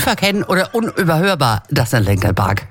unverkennen oder unüberhörbar, das sind Linkin Park.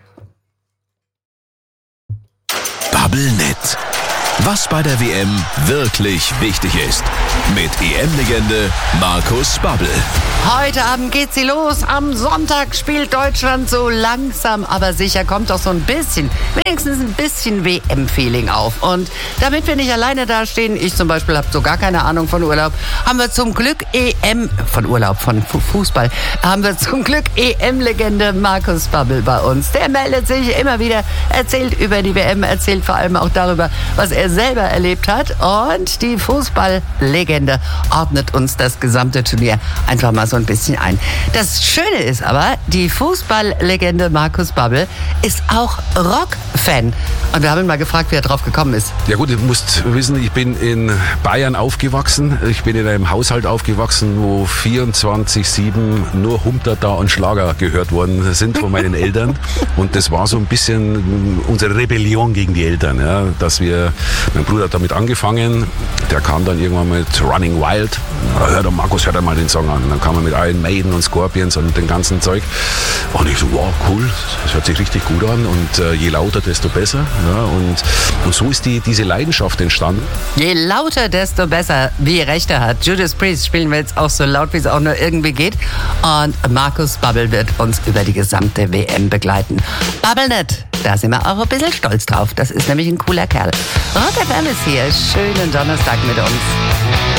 Bubblenet. Was bei der WM wirklich wichtig ist. Mit EM-Legende Markus Babbel. Heute Abend geht sie los. Am Sonntag spielt Deutschland so langsam, aber sicher kommt doch so ein bisschen, wenigstens ein bisschen WM-Feeling auf. Und damit wir nicht alleine dastehen, ich zum Beispiel habe so gar keine Ahnung von Urlaub, haben wir zum Glück von Fußball, haben wir zum Glück EM-Legende Markus Babbel bei uns. Der meldet sich immer wieder, erzählt über die WM, erzählt vor allem auch darüber, was er selber erlebt hat. Und die Fußballlegende ordnet uns das gesamte Turnier einfach mal so ein bisschen ein. Das Schöne ist aber, die Fußballlegende Markus Babbel ist auch Rock-Fan. Und wir haben ihn mal gefragt, wie er drauf gekommen ist. Ja gut, du musst wissen, ich bin in Bayern aufgewachsen. Ich bin in einem Haushalt aufgewachsen, wo 24/7 nur Humterda und Schlager gehört worden sind von meinen Eltern. Und das war so ein bisschen unsere Rebellion gegen die Eltern. Ja, mein Bruder hat damit angefangen, der kam dann irgendwann mit Running Wild. Markus, hör dir mal den Song an. Und dann kam er mit Iron Maiden und Scorpions und dem ganzen Zeug. Und ich so, wow, cool, das hört sich richtig gut an. Und je lauter, desto besser. Ja, und so ist diese Leidenschaft entstanden. Je lauter, desto besser, wie recht er hat. Judas Priest spielen wir jetzt auch so laut, wie es auch nur irgendwie geht. Und Markus Babbel wird uns über die gesamte WM begleiten. Bubblenet, da sind wir auch ein bisschen stolz drauf. Das ist nämlich ein cooler Kerl. Rock FM ist hier. Schönen Donnerstag mit uns.